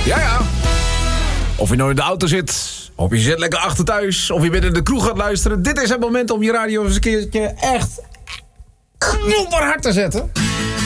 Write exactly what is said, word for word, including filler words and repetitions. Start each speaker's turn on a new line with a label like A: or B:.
A: Ja, ja. Of je nou in de auto zit, of je zit lekker achter thuis, of je bent in de kroeg gaat luisteren. Dit is het moment om je radio eens een keertje echt knopperhard te zetten.